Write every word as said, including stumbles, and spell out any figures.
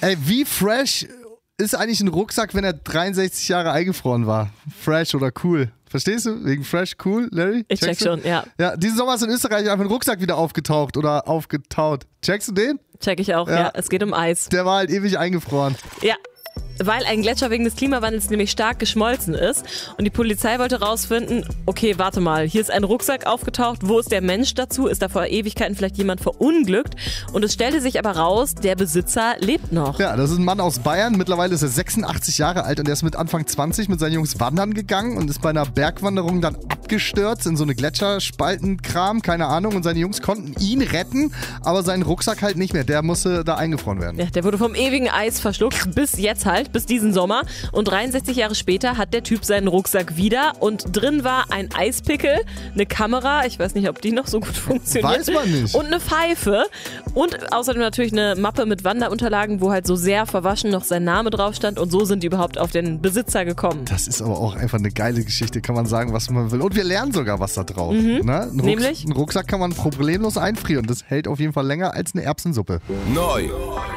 Ey, wie fresh ist eigentlich ein Rucksack, wenn er dreiundsechzig Jahre eingefroren war? Fresh oder cool? Verstehst du? Wegen fresh, cool, Larry? Ich check schon, ja. Ja, diesen Sommer ist in Österreich einfach ein Rucksack wieder aufgetaucht oder aufgetaut. Checkst du den? Check ich auch, ja. ja. Es geht um Eis. Der war halt ewig eingefroren. Ja. Weil ein Gletscher wegen des Klimawandels nämlich stark geschmolzen ist und die Polizei wollte rausfinden, okay, warte mal, hier ist ein Rucksack aufgetaucht, wo ist der Mensch dazu? Ist da vor Ewigkeiten vielleicht jemand verunglückt? Und es stellte sich aber raus, der Besitzer lebt noch. Ja, das ist ein Mann aus Bayern, mittlerweile ist er sechsundachtzig Jahre alt und er ist mit Anfang zwanzig mit seinen Jungs wandern gegangen und ist bei einer Bergwanderung dann abgestürzt in so eine Gletscherspaltenkram, keine Ahnung, und seine Jungs konnten ihn retten, aber seinen Rucksack halt nicht mehr, der musste da eingefroren werden. Ja, der wurde vom ewigen Eis verschluckt, bis jetzt halt. Bis diesen Sommer. Und dreiundsechzig Jahre später hat der Typ seinen Rucksack wieder und drin war ein Eispickel, eine Kamera, ich weiß nicht, ob die noch so gut funktioniert. Weiß man nicht. Und eine Pfeife und außerdem natürlich eine Mappe mit Wanderunterlagen, wo halt so sehr verwaschen noch sein Name drauf stand und so sind die überhaupt auf den Besitzer gekommen. Das ist aber auch einfach eine geile Geschichte, kann man sagen, was man will. Und wir lernen sogar was da drauf. Mhm. Ne? Ein Nämlich? Rucksack, einen Rucksack kann man problemlos einfrieren. Das hält auf jeden Fall länger als eine Erbsensuppe. Neu